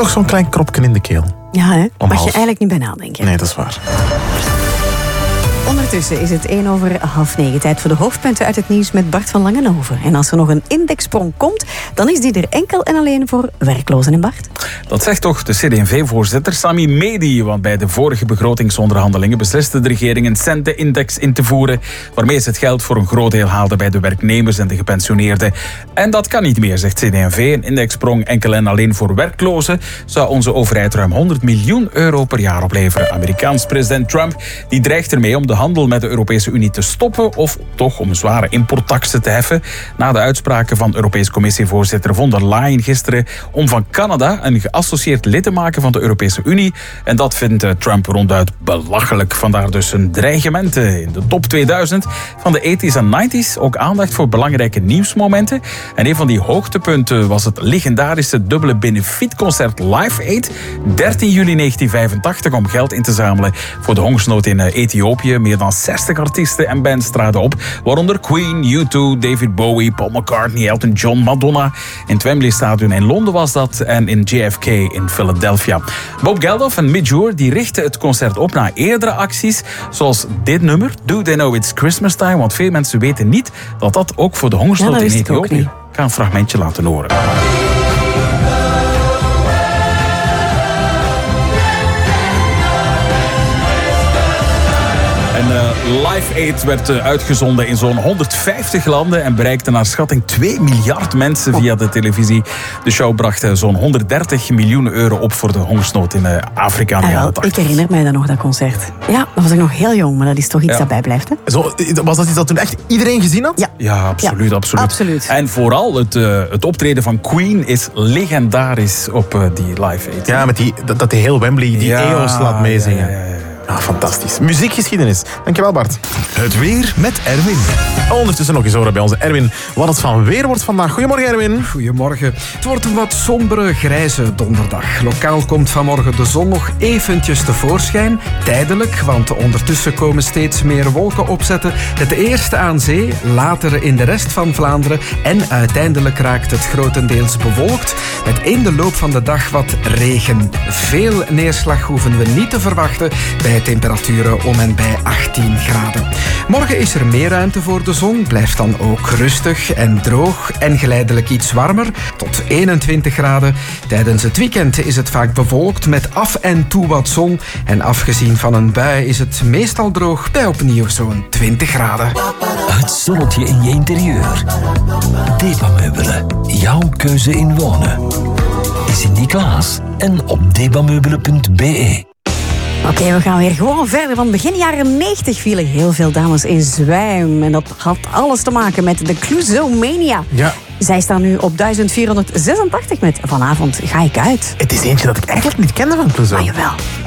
toch zo'n klein kropje in de keel. Ja, hè? Mag je eigenlijk niet bij nadenken. Nee, dat is waar. Ondertussen is het 8:08. Tijd voor de hoofdpunten uit het nieuws met Bart van Langenhoven. En als er nog een indexsprong komt, dan is die er enkel en alleen voor werklozen. En Bart? Dat zegt toch de CD&V-voorzitter Sami Medi. Want bij de vorige begrotingsonderhandelingen besliste de regering een centenindex in te voeren, waarmee ze het geld voor een groot deel haalde bij de werknemers en de gepensioneerden. En dat kan niet meer, zegt CD&V. Een indexsprong enkel en alleen voor werklozen zou onze overheid ruim 100 miljoen euro per jaar opleveren. Amerikaans president Trump die dreigt ermee om de handel met de Europese Unie te stoppen of toch om zware importtaxen te heffen. Na de uitspraken van Europese Commissievoorzitter von der Leyen gisteren om van Canada een geassocieerd lid te maken van de Europese Unie. En dat vindt Trump ronduit belachelijk. Vandaar dus een dreigement. In de top 2000 van de 80s en 90s ook aandacht voor belangrijke nieuwsmomenten. En een van die hoogtepunten was het legendarische dubbele benefietconcert Live Aid. 13 juli 1985 om geld in te zamelen voor de hongersnood in Ethiopië. Meer dan 60 artiesten en bands traden op, waaronder Queen, U2, David Bowie, Paul McCartney, Elton John, Madonna. In het Wembley Stadion in Londen was dat en in JFK in Philadelphia. Bob Geldof en Midge Ure die richten het concert op na eerdere acties, zoals dit nummer, Do They Know It's Christmas Time, want veel mensen weten niet dat dat ook voor de hongersnood in Ethiopië. Ik ga een fragmentje laten horen. Live Aid werd uitgezonden in zo'n 150 landen en bereikte naar schatting 2 miljard mensen via de televisie. De show bracht zo'n 130 miljoen euro op voor de hongersnood in Afrika. Ik herinner mij dan nog, dat concert. Ja, dan was ik nog heel jong, maar dat is toch iets dat bijblijft. Hè? Zo, was dat iets dat toen echt iedereen gezien had? Ja, absoluut. En vooral het optreden van Queen is legendarisch op die Live Aid. Ja, met dat de heel Wembley die EO's laat meezingen. Ja, fantastisch. Muziekgeschiedenis. Dankjewel, Bart. Het weer met Erwin. Ondertussen nog eens horen bij onze Erwin wat het van weer wordt vandaag. Goedemorgen, Erwin. Goedemorgen. Het wordt een wat sombere, grijze donderdag. Lokaal komt vanmorgen de zon nog eventjes tevoorschijn. Tijdelijk, want ondertussen komen steeds meer wolken opzetten. Het eerste aan zee, later in de rest van Vlaanderen. En uiteindelijk raakt het grotendeels bewolkt. Met in de loop van de dag wat regen. Veel neerslag hoeven we niet te verwachten bij temperaturen om en bij 18 graden. Morgen is er meer ruimte voor de zon, blijft dan ook rustig en droog en geleidelijk iets warmer, tot 21 graden. Tijdens het weekend is het vaak bewolkt met af en toe wat zon en afgezien van een bui is het meestal droog bij opnieuw zo'n 20 graden. Het zonnetje in je interieur. Debameubelen, jouw keuze in wonen. Sint-Niklaas en op debameubelen.be. Oké, we gaan weer gewoon verder. Van begin jaren 90 vielen heel veel dames in zwijm. En dat had alles te maken met de Clouzomania. Ja. Zij staan nu op 1486 met Vanavond ga ik uit. Het is eentje dat ik eigenlijk niet kende van Clouseau. Maar jawel.